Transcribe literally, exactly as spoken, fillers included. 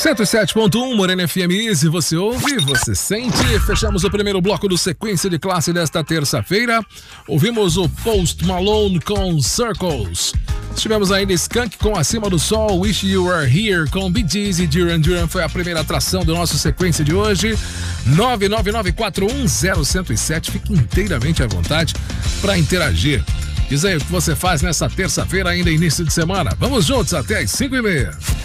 cento e sete ponto um Morena F M Easy, você ouve, você sente. Fechamos o primeiro bloco do Sequência de Classe desta terça-feira. Ouvimos o Post Malone com Circles. Tivemos ainda Skank com Acima do Sol, Wish You Were Here com Bee Gees e Duran Duran foi a primeira atração do nosso Sequência de hoje. nove nove nove quatro um zero um zero sete, fique inteiramente à vontade para interagir. Diz aí o que você faz nessa terça-feira, ainda início de semana. Vamos juntos até as cinco e meia.